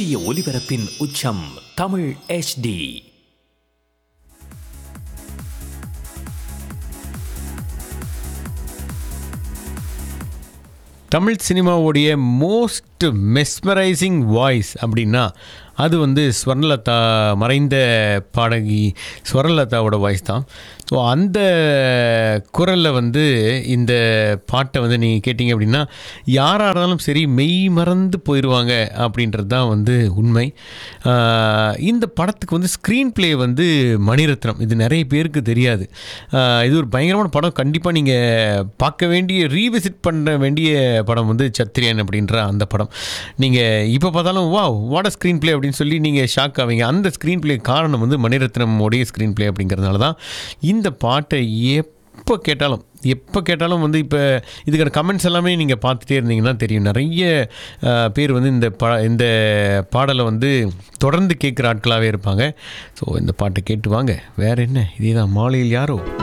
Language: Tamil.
சூரிய ஒளிபரப்பின் உச்சம் Tamil HD. Tamil சினிமாவுடைய most mesmerising voice அப்படின்னா அது வந்து ஸ்வர்ணலதா, மறைந்த பாடகி ஸ்வர்ணலதாவோட வாய்ஸ் தான். ஸோ அந்த குரலில் வந்து இந்த பாட்டை வந்து நீங்கள் கேட்டிங்க அப்படின்னா யாராக இருந்தாலும் சரி மெய் மறந்து போயிடுவாங்க அப்படின்றது தான் வந்து உண்மை. இந்த படத்துக்கு வந்து ஸ்க்ரீன் ப்ளே வந்து மணிரத்னம், இது நிறைய பேருக்கு தெரியாது. இது ஒரு பயங்கரமான படம், கண்டிப்பாக நீங்கள் பார்க்க வேண்டிய, ரீவிசிட் பண்ண வேண்டிய படம் வந்து சத்திரியன் அப்படின்ற அந்த படம். நீங்கள் இப்போ பார்த்தாலும் வாட் ஸ்க்ரீன் ப்ளே அப்படின்னு சொல்லி நீங்கள் ஷாக் ஆவீங்க. அந்த ஸ்க்ரீன் ப்ளே காரணம் வந்து மணிரத்னமுடைய ஸ்க்ரீன் ப்ளே அப்படிங்கிறதுனால தான். இந்த பாட்டை எப்போ கேட்டாலும் வந்து இப்போ இதுக்கான கமெண்ட்ஸ் எல்லாமே நீங்கள் பார்த்துட்டே இருந்தீங்கன்னா தெரியும். நிறைய பேர் வந்து இந்த பாடலை வந்து தொடர்ந்து கேட்குற ஆட்களாகவே இருப்பாங்க. ஸோ இந்த பாட்டை கேட்டு வாங்க. வேறு என்ன, இதே தான் மாலையில் யாரோ.